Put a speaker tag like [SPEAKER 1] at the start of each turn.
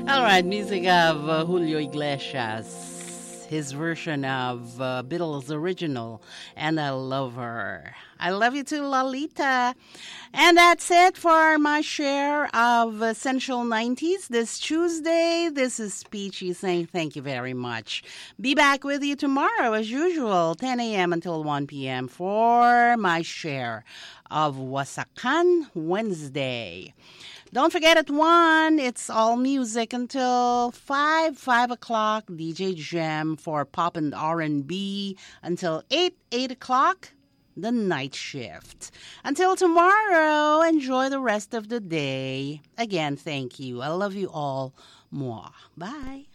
[SPEAKER 1] All right, music of Julio Iglesias, his version of Beatles' original, and I Love Her. I love you too, Lolita. And that's it for my share of Essential 90s this Tuesday. This is Peachy saying thank you very much. Be back with you tomorrow as usual, 10 a.m. until 1 p.m. for my share of Wasakan Wednesday. Don't forget at 1, it's all music until 5 o'clock, DJ Gem for pop and R&B until 8 o'clock, the night shift. Until tomorrow, enjoy the rest of the day. Again, thank you. I love you all. Mwah. Bye.